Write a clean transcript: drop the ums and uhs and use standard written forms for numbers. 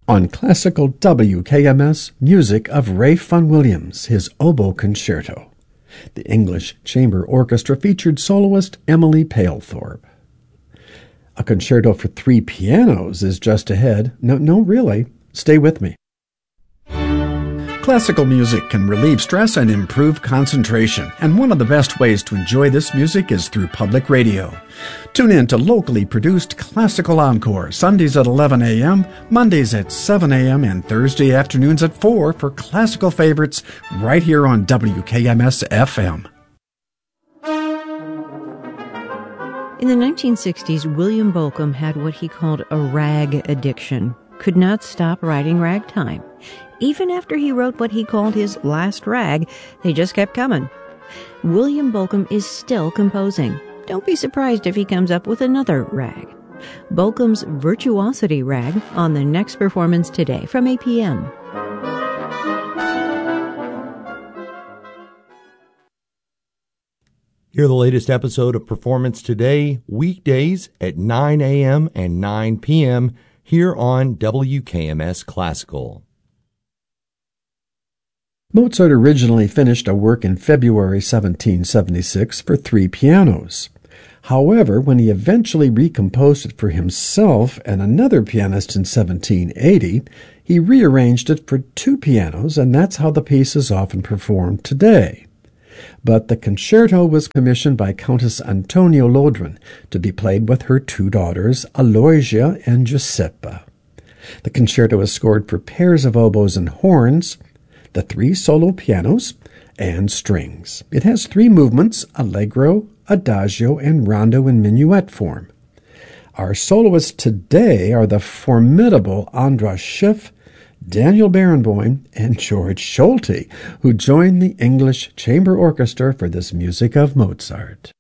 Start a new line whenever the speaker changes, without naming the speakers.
On classical WKMS, music of Ralph Vaughan Williams, his oboe concerto. The English Chamber Orchestra featured soloist Emily Palethorpe. A concerto for 3 pianos is just ahead. No, really. Stay with me. Classical music can relieve stress and improve concentration, and one of the best ways to enjoy this music is through public radio. Tune in to locally produced Classical Encore, Sundays at 11 a.m., Mondays at 7 a.m., and Thursday afternoons at 4 for classical favorites right here on WKMS-FM.
In the 1960s, William Bolcom had what he called a rag addiction. Could not stop writing ragtime. Even after he wrote what he called his last rag, they just kept coming. William Bolcom is still composing. Don't be surprised if he comes up with another rag. Bolcom's Virtuosity Rag on the next performance today from APM.
Hear the latest episode of Performance Today, weekdays at 9 a.m. and 9 p.m. here on WKMS Classical.
Mozart originally finished a work in February 1776 for 3 pianos. However, when he eventually recomposed it for himself and another pianist in 1780, he rearranged it for 2 pianos, and that's how the piece is often performed today. But the concerto was commissioned by Countess Antonia Lodron to be played with her 2 daughters, Aloysia and Giuseppa. The concerto is scored for pairs of oboes and horns, the 3 solo pianos, and strings. It has 3 movements, allegro, adagio, and rondo in minuet form. Our soloists today are the formidable Andras Schiff, Daniel Barenboim, and George Solti, who joined the English Chamber Orchestra for this music of Mozart.